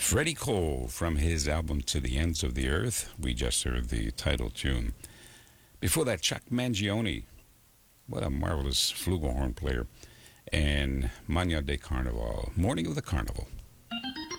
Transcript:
Freddie Cole from his album To the Ends of the Earth. We just heard the title tune. Before that, Chuck Mangione. What a marvelous flugelhorn player. And Magna de Carnaval, Morning of the Carnival.